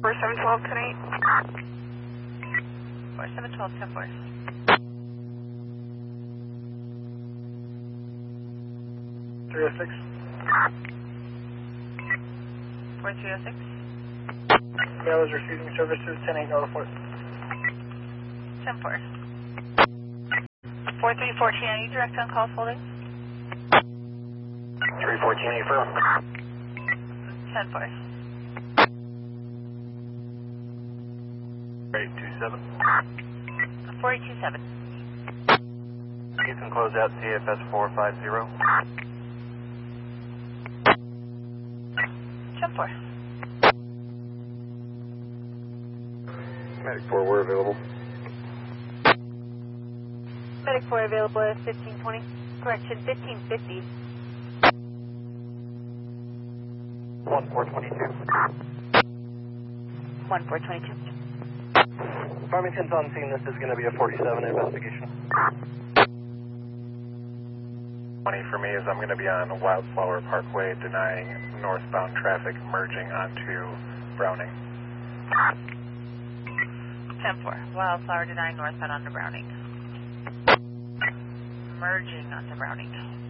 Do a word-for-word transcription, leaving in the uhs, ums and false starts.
four seven twelve, ten eight. four seven twelve, ten four. three oh six. four three oh six. Mail is receiving services, ten eight Norfolk. ten four. four three fourteen, any direct on call holding? three fourteen, affirm. ten four. eight two seven. four eight two seven. Houston close out C F S four five zero. ten four. Medic four, we're available. Medic four available at fifteen twenty. Correction, fifteen fifty. one four twenty-two. one four twenty-two. Farmington's on scene. This is going to be a forty-seven investigation. twenty for me is I'm going to be on Wildflower Parkway denying northbound traffic merging onto Browning. ten four. Wildflower denying northbound onto Browning. Merging onto Browning.